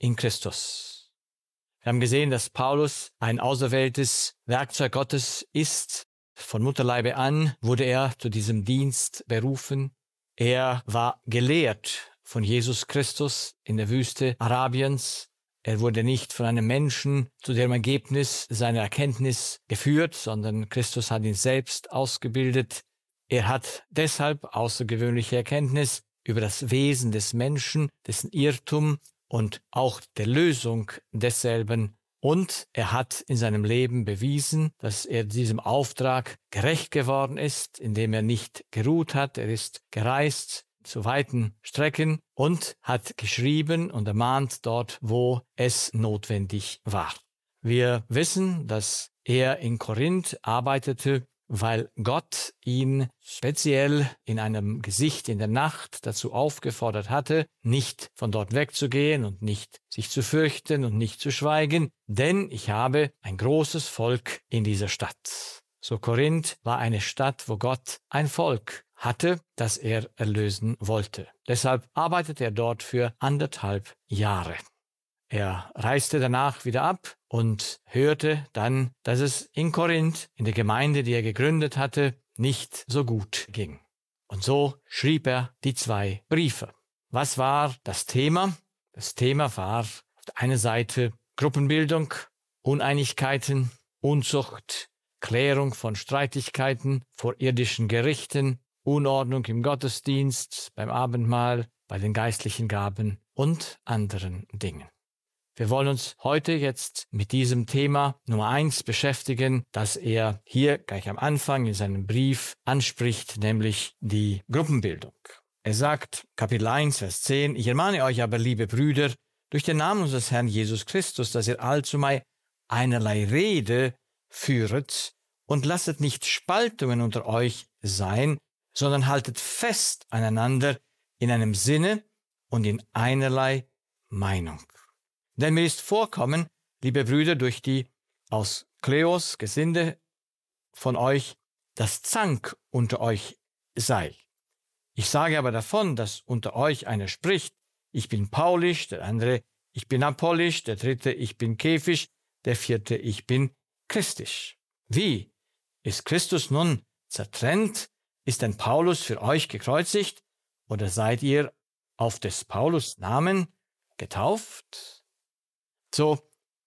in Christus. Wir haben gesehen, dass Paulus ein auserwähltes Werkzeug Gottes ist. Von Mutterleibe an wurde er zu diesem Dienst berufen. Er war gelehrt von Jesus Christus in der Wüste Arabiens. Er wurde nicht von einem Menschen zu dem Ergebnis seiner Erkenntnis geführt, sondern Christus hat ihn selbst ausgebildet. Er hat deshalb außergewöhnliche Erkenntnis über das Wesen des Menschen, dessen Irrtum und auch der Lösung desselben. Und er hat in seinem Leben bewiesen, dass er diesem Auftrag gerecht geworden ist, indem er nicht geruht hat. Er ist gereist zu weiten Strecken und hat geschrieben und ermahnt dort, wo es notwendig war. Wir wissen, dass er in Korinth arbeitete, weil Gott ihn speziell in einem Gesicht in der Nacht dazu aufgefordert hatte, nicht von dort wegzugehen und nicht sich zu fürchten und nicht zu schweigen, denn ich habe ein großes Volk in dieser Stadt. So Korinth war eine Stadt, wo Gott ein Volk hatte, das er erlösen wollte. Deshalb arbeitete er dort für 1,5 Jahre. Er reiste danach wieder ab und hörte dann, dass es in Korinth, in der Gemeinde, die er gegründet hatte, nicht so gut ging. Und so schrieb er die 2 Briefe. Was war das Thema? Das Thema war auf der einen Seite Gruppenbildung, Uneinigkeiten, Unzucht, Klärung von Streitigkeiten vor irdischen Gerichten, Unordnung im Gottesdienst, beim Abendmahl, bei den geistlichen Gaben und anderen Dingen. Wir wollen uns heute jetzt mit diesem Thema Nummer 1 beschäftigen, das er hier gleich am Anfang in seinem Brief anspricht, nämlich die Gruppenbildung. Er sagt, Kapitel 1, Vers 10, ich ermahne euch aber, liebe Brüder, durch den Namen unseres Herrn Jesus Christus, dass ihr allzumal einerlei Rede führet und lasset nicht Spaltungen unter euch sein, sondern haltet fest aneinander in einem Sinne und in einerlei Meinung. Denn mir ist vorkommen, liebe Brüder, durch die aus Kleos Gesinde von euch, dass Zank unter euch sei. Ich sage aber davon, dass unter euch einer spricht, ich bin Paulisch, der andere, ich bin Apollisch, der dritte, ich bin Kephisch, der vierte, ich bin Christisch. Wie? Ist Christus nun zertrennt? Ist denn Paulus für euch gekreuzigt? Oder seid ihr auf des Paulus Namen getauft? So,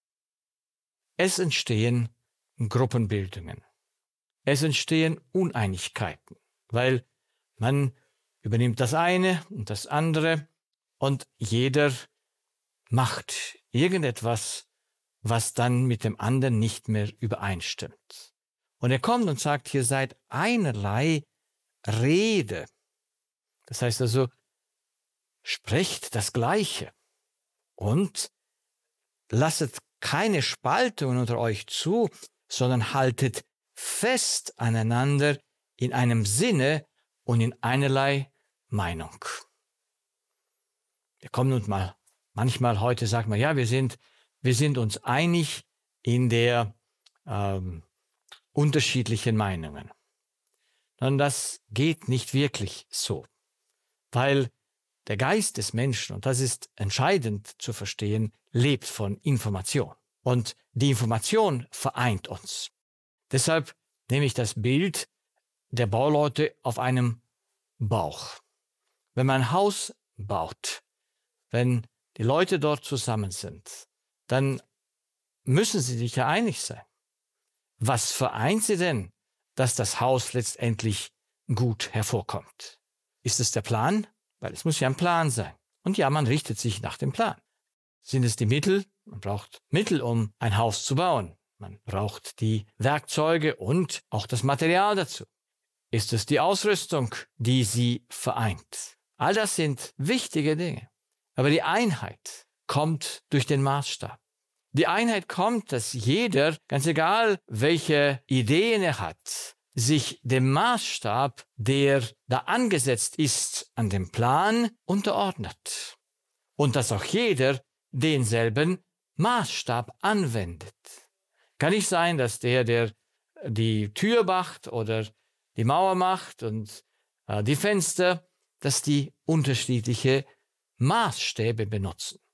es entstehen Gruppenbildungen. Es entstehen Uneinigkeiten, weil man übernimmt das eine und das andere und jeder macht irgendetwas, was dann mit dem anderen nicht mehr übereinstimmt. Und er kommt und sagt, hier seid einerlei Rede. Das heißt also, sprecht das Gleiche und lasset keine Spaltungen unter euch zu, sondern haltet fest aneinander in einem Sinne und in einerlei Meinung. Wir kommen nun mal, manchmal heute sagt man, ja, wir sind uns einig in der unterschiedlichen Meinungen. Und das geht nicht wirklich so, weil der Geist des Menschen, und das ist entscheidend zu verstehen, lebt von Information. Und die Information vereint uns. Deshalb nehme ich das Bild der Bauleute auf einem Bauch. Wenn man ein Haus baut, wenn die Leute dort zusammen sind, dann müssen sie sich ja einig sein. Was vereint sie denn, dass das Haus letztendlich gut hervorkommt? Ist es der Plan? Weil es muss ja ein Plan sein. Und ja, man richtet sich nach dem Plan. Sind es die Mittel? Man braucht Mittel, um ein Haus zu bauen. Man braucht die Werkzeuge und auch das Material dazu. Ist es die Ausrüstung, die sie vereint? All das sind wichtige Dinge. Aber die Einheit kommt durch den Maßstab. Die Einheit kommt, dass jeder, ganz egal welche Ideen er hat, sich dem Maßstab, der da angesetzt ist, an dem Plan unterordnet. Und dass auch jeder denselben Maßstab anwendet. Kann nicht sein, dass der die Tür macht oder die Mauer macht und die Fenster, dass die unterschiedliche Maßstäbe benutzen.